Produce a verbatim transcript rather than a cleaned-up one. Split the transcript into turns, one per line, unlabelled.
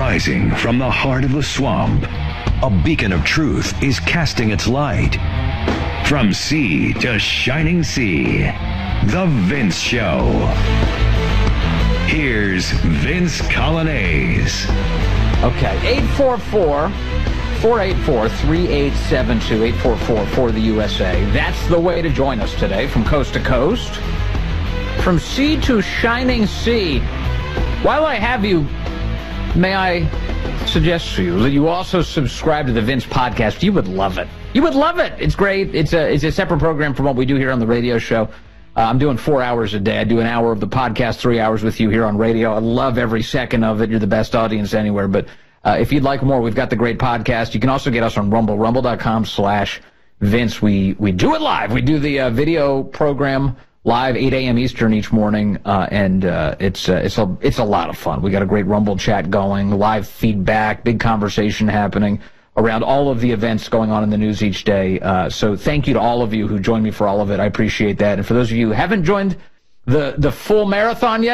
Rising from the heart of the swamp, a beacon of truth is casting its light. From sea to shining sea, The Vince Show. Here's Vince Coglianese.
Okay, eight four four, four eight four, three eight seven two, eight four four for the U S A. That's the way to join us today, from coast to coast, from sea to shining sea. While I have you, may I suggest to you that you also subscribe to the Vince podcast? You would love it. You would love it. It's great. It's a it's a separate program from what we do here on the radio show. Uh, I'm doing four hours a day. I do an hour of the podcast, three hours with you here on radio. I love every second of it. You're the best audience anywhere. But uh, if you'd like more, we've got the great podcast. You can also get us on Rumble, rumble.com slash Vince. We, we do it live. We do the uh, video program live, eight a.m. Eastern each morning, uh, and uh, it's uh, it's a it's a lot of fun. We got a great Rumble chat going, live feedback, big conversation happening around all of the events going on in the news each day. Uh, so thank you to all of you who joined me for all of it. I appreciate that. And for those of you who haven't joined the the full marathon yet,